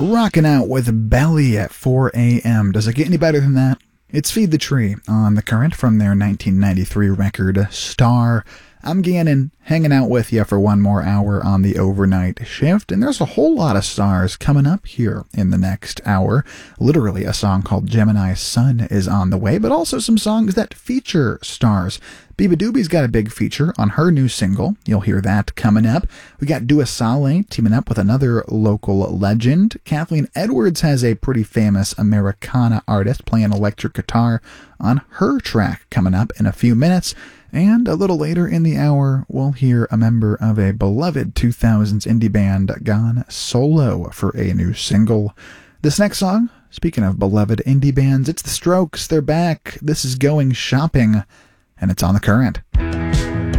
Rocking out with Belly at 4 a.m. Does it get any better than that? It's Feed the Tree on The Current from their 1993 record, Star. I'm Gannon, hanging out with you for one more hour on the overnight shift, and there's a whole lot of stars coming up here in the next hour. Literally, a song called Gemini's Sun is on the way, but also some songs that feature stars. Biba Doobie's got a big feature on her new single. You'll hear that coming up. We got Dua Saleh teaming up with another local legend. Kathleen Edwards has a pretty famous Americana artist playing electric guitar on her track coming up in a few minutes. And a little later in the hour, we'll hear a member of a beloved 2000s indie band gone solo for a new single. This next song, speaking of beloved indie bands, it's The Strokes. They're back. This is Going Shopping, and it's on The Current.